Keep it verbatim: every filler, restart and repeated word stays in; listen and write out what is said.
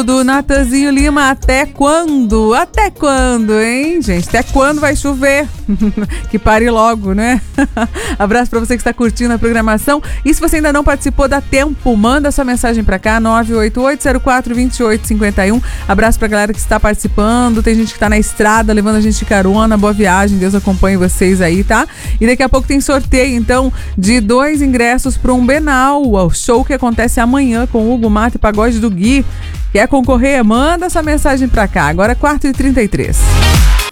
do Natanzinho Lima. Até quando? Até quando, hein, gente? Até quando vai chover? Que pare logo, né? Abraço pra você que está curtindo a programação. E se você ainda não participou, dá tempo, manda sua mensagem pra cá, nove oito oito zero quatro dois oito cinco um. Abraço pra galera que está participando. Tem gente que tá na estrada, levando a gente de carona. Boa viagem, Deus acompanhe vocês aí, tá? E daqui a pouco tem sorteio, então, de dois ingressos para um Benal, o show que acontece amanhã com o Hugo Mato e Pagode do Gui. Quer concorrer? Manda essa mensagem pra cá. Agora é quatro e trinta e três.